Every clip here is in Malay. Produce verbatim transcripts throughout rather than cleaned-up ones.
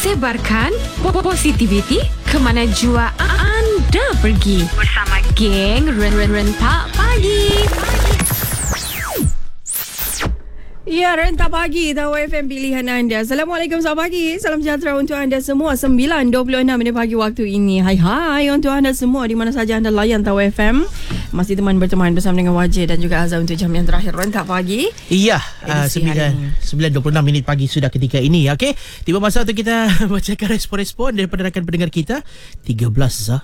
Sebarkan positivity ke mana jua anda pergi bersama geng Rentak Pagi. Ya, Rentak Pagi, Tahu F M pilihan anda. Assalamualaikum, selamat pagi. Salam sejahtera untuk anda semua. sembilan dua puluh enam minit pagi waktu ini. Hai hai untuk anda semua di mana saja anda layan Tahu F M. Masih teman berteman bersama dengan Wajid dan juga Azhar untuk jam yang terakhir Rentak Pagi. Iya, uh, sembilan dua puluh enam minit pagi sudah ketika ini. Okey, tiba masa untuk kita bacakan respon-respon daripada rakan pendengar kita. tiga belas Zah.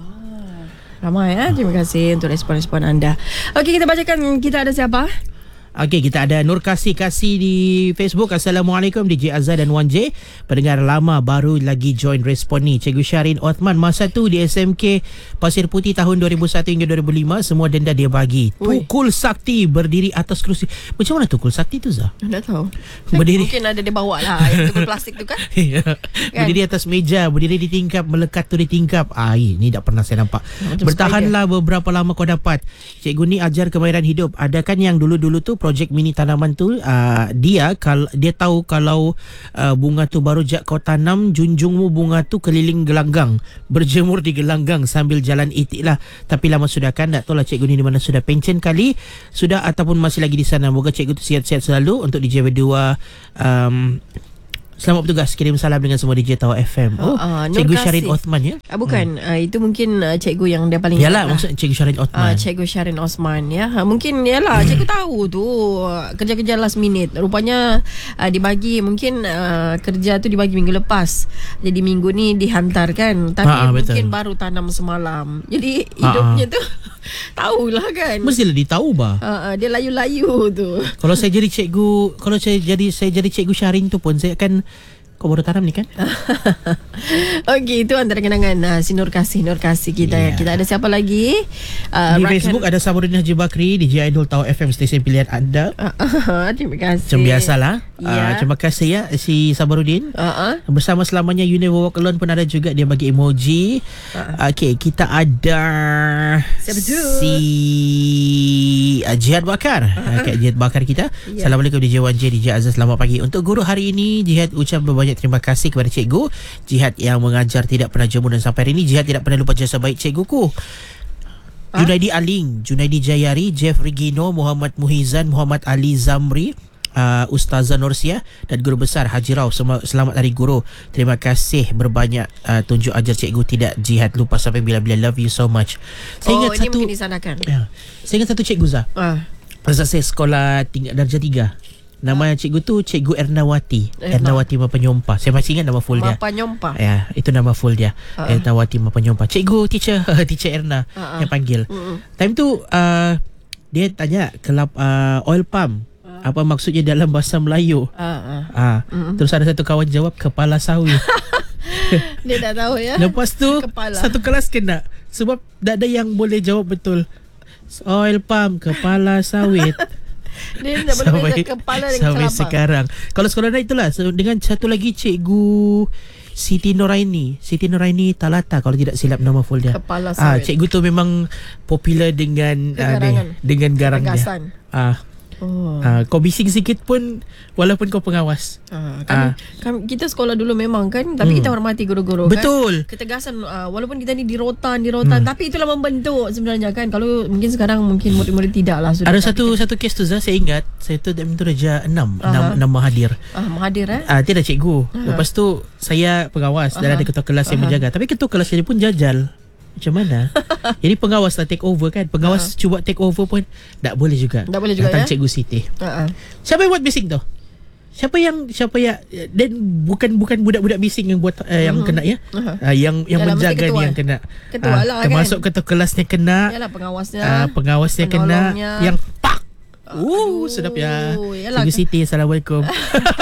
Ramai ya. Terima kasih untuk respon-respon anda. Okey, kita bacakan kita ada siapa? Okey, kita ada Nur Kasih Kasih di Facebook. Assalamualaikum D J Azhar dan Wan J. Pendengar lama baru lagi join respon ni. Cikgu Syarin Othman masa tu di S M K Pasir Putih tahun dua ribu satu hingga dua ribu lima semua denda dia bagi. Ui. Tukul sakti berdiri atas kerusi. Macam mana tukul sakti tu Zah? Tak tahu. Berdiri. Mungkin ada dia bawa lah yang tukul plastik tu kan. Kan? Berdiri atas meja, berdiri di tingkap, melekat tu di tingkap. Ah, ini tak pernah saya nampak. Macam Bertahanlah beberapa lama kau dapat. Cikgu ni ajar kemahiran hidup. Ada kan yang dulu-dulu tu projek mini tanaman tu, uh, dia kal dia tahu kalau uh, bunga tu baru jak kau tanam, junjungmu bunga tu keliling gelanggang, berjemur di gelanggang sambil jalan itik lah. Tapi lama sudah kan, tak tahu lah cikgu ni di mana sudah, pension kali sudah ataupun masih lagi di sana. Moga cikgu tu sihat-sihat selalu. Untuk D J berdua, um, selamat bertugas, kirim salam dengan semua D J Tahu F M. Oh, uh, uh, Cikgu Syarin Othman ya? Uh, bukan, hmm. uh, itu mungkin uh, cikgu yang dia paling yalah, maksud Cikgu Syarin Othman. Uh, Cikgu Syarin Osman ya. Uh, mungkin yalah, cikgu tahu tu uh, kerja-kerja last minute. Rupanya uh, dibagi, mungkin uh, kerja tu dibagi minggu lepas. Jadi minggu ni dihantarkan. Tapi ha, mungkin betul. baru tanam semalam. Jadi hidupnya ha, tu tahulah kan. Mestilah ditahu bah. Uh, uh, dia layu-layu tu. Kalau saya jadi cikgu, kalau saya jadi saya jadi Cikgu Syarin tu pun saya akan, kau baru tanam ni kan? Okey, itu antara kenangan uh, si Nur Kasih, Nur Kasih kita. Yeah. Kita ada siapa lagi? Uh, di rakan... Facebook ada Sabaruddin Haji Bakri, D J Idol Tahu F M, stesen pilihan anda. Uh, uh, terima kasih. Macam biasalah. Yeah. Uh, terima kasih ya si Sabaruddin. Uh-uh. Bersama selamanya You Never Walk Alone pun ada juga, dia bagi emoji. Uh-uh. Okey, kita ada siapa tu? Si uh, Jihad Bakar. Uh-huh. Okay, Jihad Bakar kita. Yeah. Assalamualaikum D J Wan J, D J Azhar, selamat pagi. Untuk guru hari ini, Jihad ucap banyak terima kasih kepada cikgu. Jihad yang mengajar tidak pernah jemu, dan sampai hari ini Jihad tidak pernah lupa jasa baik cikguku. Ha? Junaidi Aling, Junaidi Jayari, Jeff Regino, Muhammad Muhizan, Muhammad Ali Zamri, uh, Ustazah Nursia dan guru besar Haji Rauf. Selamat Hari Guru. Terima kasih berbanyak uh, tunjuk ajar cikgu, tidak Jihad lupa sampai bila-bila. Love you so much. Saya oh, ingat ini satu, mungkin disanakan. Ya, saya ingat satu cikgu Zah. Uh. Masa saya sekolah tingkat darjah tiga. Nama cikgu tu Cikgu Ernawati. Erna. Ernawati Mapanyompa. Saya masih ingat nama full dia. Mapanyompa. Ya, itu nama full dia. Uh-uh. Ernawati Mapanyompa. Cikgu, teacher, teacher Erna uh-uh. yang panggil. Uh-uh. Time tu uh, dia tanya kelap uh, oil palm. Uh. Apa maksudnya dalam bahasa Melayu? Uh-uh. Uh. Uh-uh. Terus ada satu kawan jawab kepala sawit. Dia tak tahu ya. Lepas tu kepala. Satu kelas kena sebab tak ada yang boleh jawab betul. Oil palm, kepala sawit. Dia tak boleh beza kepala dengan sampai kelabang. Sekarang kalau sekolah lain itulah. So, dengan satu lagi Cikgu Siti Noraini, Siti Noraini Talata kalau tidak silap nama full dia. Kepala sawit. Ah, cikgu tu memang popular dengan uh, ni, dengan garang Gagasan. dia. Ah. Oh. Uh, kau bising sikit pun walaupun kau pengawas. Uh, kami, uh. kami, kita sekolah dulu memang kan, tapi hmm. kita hormati guru-guru. Betul. Kan? Ketegasan uh, walaupun kita ni dirotan, dirotan, hmm. tapi itulah membentuk sebenarnya kan. Kalau mungkin sekarang mungkin murid-murid tidak lah. Sudah ada satu kita... satu kes tu Zah, saya ingat. Saya tu dalam tu Raja enam, uh-huh. enam Mahathir. Ah, uh, Mahathir eh. Ah, uh, dia dah cikgu. Uh-huh. Lepas tu saya pengawas, uh-huh. dan ada ketua kelas uh-huh. yang menjaga. Tapi ketua kelas dia pun jajal. Macam mana? Jadi pengawas lah take over kan. Pengawas uh-huh. cuba take over pun tak boleh juga. Tak boleh juga. Datang ya? Cikgu Siti. Uh-huh. Siapa yang buat bising tu? Siapa yang siapa yang dan bukan bukan budak-budak bising yang buat uh, yang uh-huh. kena ya. Uh-huh. Uh, yang yang Yalah, menjaga ni yang kena. Ketua uh, lah termasuk kan. Ketua kelasnya kena. Yalah pengawasnya. Uh, pengawasnya kena, yang pak. Uh, sedap ya. Yalah. Cikgu Siti, assalamualaikum.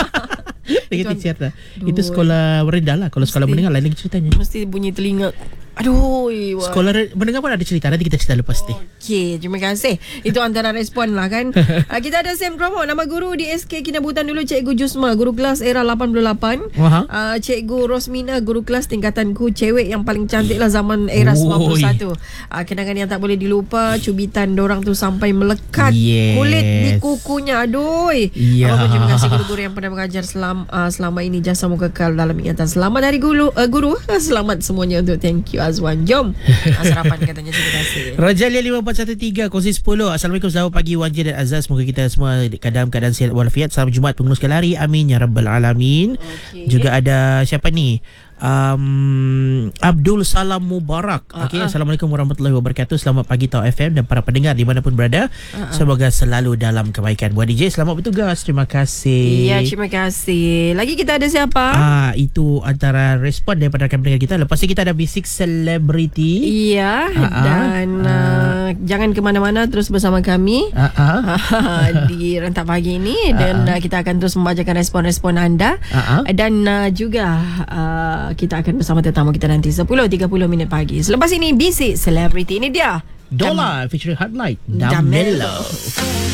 Itu, itu sekolah rendah lah. Kalau sekolah menengah lain lagi ceritanya. Mesti bunyi telinga Aduh. Sekolah mendengar pun ada cerita. Nanti kita cerita lepas ni. Okey, terima kasih. Itu antara respon lah kan. uh, kita ada Sam Crawford, nama guru di S K Kinabutan dulu, Cikgu Jusma, guru kelas era lapan puluh lapan. Uh, Cikgu Rosmina, guru kelas tingkatanku, cewek yang paling cantik lah zaman era sembilan puluh satu. Uh, kenangan yang tak boleh dilupa, cubitan dorang tu sampai melekat yes. kulit di kukunya. Aduh. Yeah. Apa pun terima kasih guru-guru yang pernah mengajar selama, uh, selama ini. Jasamu kekal dalam ingatan. Selamat hari guru, uh, guru. Selamat semuanya untuk thank you Azwan. Jom sarapan katanya. Terima kasih. Rojalia lima empat satu tiga kongsi sepuluh. Assalamualaikum, selamat pagi Wan J dan Azaz. Semoga kita semua dalam keadaan sihat walafiat. Salam Jumaat penuh sekali hari. Amin ya rabbal alamin. Okay. Juga ada siapa ni? Um, Abdul Salam Mubarak. uh, okay. uh. Assalamualaikum warahmatullahi wabarakatuh. Selamat pagi Tau F M dan para pendengar dimanapun berada. uh, uh. Semoga selalu dalam kebaikan. Buat D J selamat bertugas. Terima kasih. Ya, terima kasih. Lagi kita ada siapa? Ah, itu antara respon daripada rakan pendengar kita. Lepas ni kita ada Basic Celebrity. Iya. uh, uh. Dan uh. Uh, jangan ke mana-mana, terus bersama kami uh, uh. di Rentak Pagi ini. Dan uh, uh. kita akan terus membacakan respon-respon anda. uh, uh. Dan uh, juga uh, kita akan bersama tetamu kita nanti sepuluh tiga puluh minit pagi. Selepas ini Basic Celebrity. Ini dia Dola featuring Hard Light Damelo.